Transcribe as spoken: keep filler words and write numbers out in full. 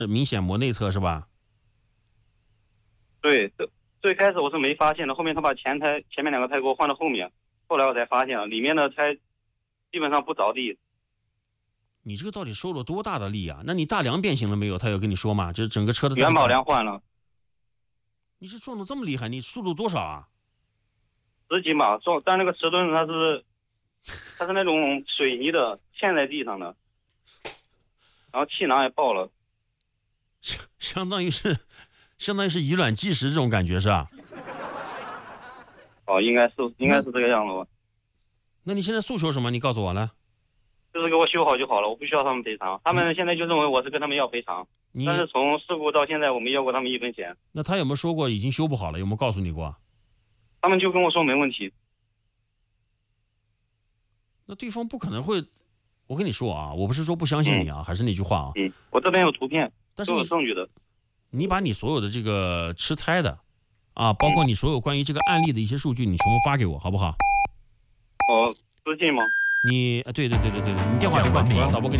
明显磨内侧是吧？ 对，最最开始我是没发现的，后面他把前胎前面两个胎给我换到后面，后来我才发现了，里面的胎基本上不着地。 你这个到底受了多大的力啊？那你大梁变形了没有？他有跟你说吗？就是整个车的元宝梁换了。 你是撞的这么厉害？你速度多少啊？ 十几码撞，但那个齿轮它是它是那种水泥的，嵌在地上的，然后气囊也爆了， 相当于是相当于是以卵击石这种感觉是吧？ 哦，应该是应该是这个样子吧。 那你现在诉求什么？你告诉我来。 就是给我修好就好了，我不需要他们赔偿。他们现在就认为我是跟他们要赔偿，但是从事故到现在我没要过他们一分钱。 那他有没有说过已经修不好了？有没有告诉你过？ 他们就跟我说没问题。 那对方不可能会，我跟你说啊，我不是说不相信你啊，嗯、还是那句话啊， 嗯，我这边有图片， 但是都有证据的。 你把你所有的这个吃胎的啊，包括你所有关于这个案例的一些数据，你全部发给我，好不好？ 哦，私信吗？ 你对对对对对，你电话给我，我让导播给你。